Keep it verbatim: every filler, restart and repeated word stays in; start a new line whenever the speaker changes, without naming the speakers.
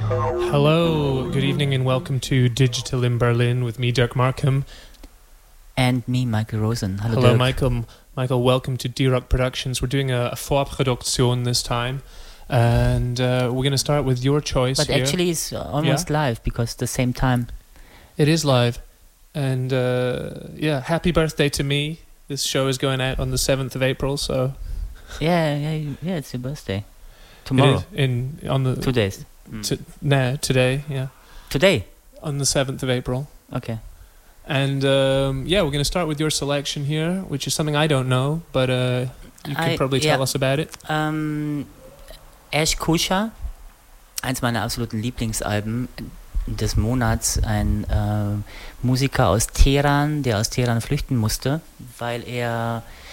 Hello, good evening and welcome to Digital in Berlin with me, Dirk Markham.
And me, Michael Rosen. Hello,
Hello,
Dirk.
Michael. Michael, welcome to D-Rock Productions. We're doing a, a Vorproduktion this time. And uh, we're going to start with your choice
But
here.
actually it's almost
Yeah?
live because the same time.
It is live. And uh, yeah, happy birthday to me. This show is going out on the seventh of April, so...
Yeah, yeah, yeah, it's your birthday. Tomorrow.
It is in, on the,
Two days. Mm.
T- no, today, yeah.
Today?
On the seventh of April.
Okay.
And um, yeah, we're going to start with your selection here, which is something I don't know, but uh, you can
I,
probably tell
yeah.
us about it.
Um, Ash Kusha, eins meiner absoluten Lieblingsalben des Monats, ein äh, Musiker aus Teheran, der aus Teheran flüchten musste, weil er